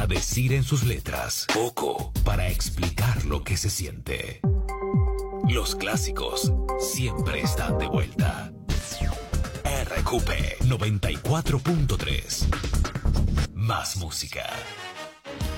decir en sus letras, poco para explicar lo que se siente. Los clásicos siempre están de vuelta. RQP 94.3. Más música.